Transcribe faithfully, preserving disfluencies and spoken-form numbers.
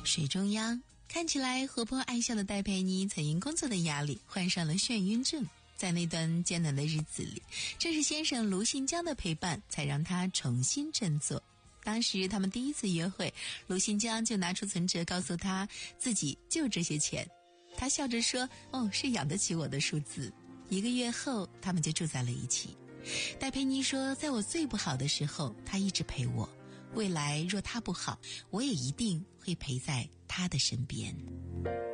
水中央，看起来活泼爱笑的戴佩妮曾因工作的压力患上了眩晕症。在那段艰难的日子里，正是先生卢信江的陪伴才让她重新振作。当时他们第一次约会，卢信江就拿出存折告诉她自己就这些钱。他笑着说，哦，是养得起我的数字。一个月后他们就住在了一起。戴佩妮说，在我最不好的时候他一直陪我，未来若他不好，我也一定会陪在他的身边。